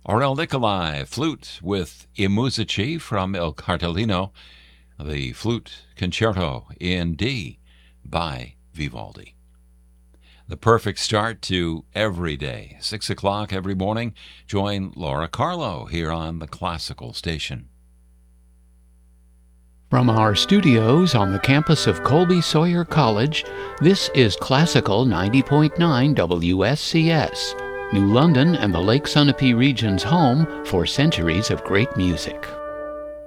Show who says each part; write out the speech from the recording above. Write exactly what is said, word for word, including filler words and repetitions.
Speaker 1: Orel Nicolai, flute with I Musici from Il Cartellino, the flute concerto in D by Vivaldi. The perfect start to every day. Six o'clock every morning. Join Laura Carlo here on the Classical Station.
Speaker 2: From our studios on the campus of Colby Sawyer College, this is Classical ninety point nine W S C S, New London and the Lake Sunapee region's home for centuries of great music.